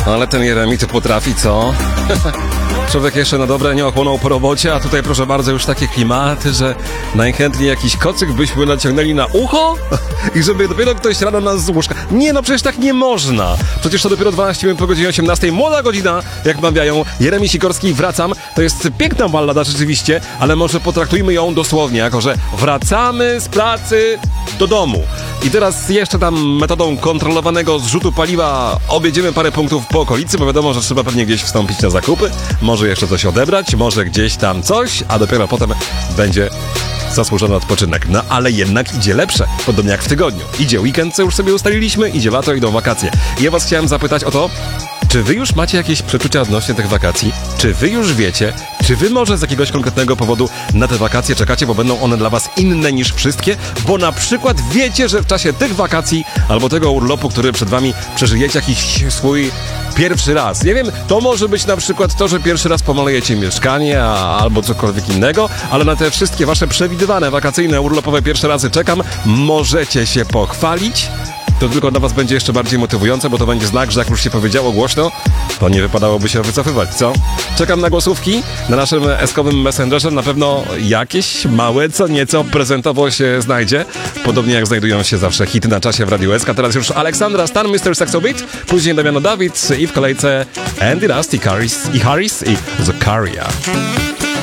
Ale ten Jeremi to potrafi, co? Człowiek jeszcze na dobre nie ochłonął po robocie, a tutaj proszę bardzo już takie klimaty, że najchętniej jakiś kocyk byśmy naciągnęli na ucho i żeby dopiero ktoś rano nas z łóżka... Nie no, przecież tak nie można. Przecież to dopiero 12 minut po godzinie 18. Młoda godzina, jak mawiają. Jeremi Sikorski, Wracam. To jest piękna ballada rzeczywiście, ale może potraktujmy ją dosłownie, jako że wracamy z pracy do domu. I teraz jeszcze tam metodą kontrolowanego zrzutu paliwa objedziemy parę punktów po okolicy, bo wiadomo, że trzeba pewnie gdzieś wstąpić na zakupy, może jeszcze coś odebrać, może gdzieś tam coś, a dopiero potem będzie zasłużony odpoczynek. No ale jednak idzie lepsze, podobnie jak w tygodniu. Idzie weekend, co już sobie ustaliliśmy, idzie lato, idą wakacje. I ja was chciałem zapytać o to, czy wy już macie jakieś przeczucia odnośnie tych wakacji? Czy wy już wiecie? Czy wy może z jakiegoś konkretnego powodu na te wakacje czekacie, bo będą one dla was inne niż wszystkie? Bo na przykład wiecie, że w czasie tych wakacji albo tego urlopu, który przed wami przeżyjecie jakiś swój pierwszy raz. Nie wiem, to może być na przykład to, że pierwszy raz pomalujecie mieszkanie albo cokolwiek innego, ale na te wszystkie wasze przewidywane wakacyjne, urlopowe pierwsze razy czekam. Możecie się pochwalić. To tylko dla was będzie jeszcze bardziej motywujące, bo to będzie znak, że jak już się powiedziało głośno, to nie wypadałoby się wycofywać, co? Czekam na głosówki na naszym eskowym messengerze. Na pewno jakieś małe, co nieco prezentowo się znajdzie. Podobnie jak znajdują się zawsze hity na czasie w Radiu SK. Teraz już Aleksandra Stan, Mr. Saxo Beat, później Damiano David i w kolejce Andy Dust i Harris i Zakaria.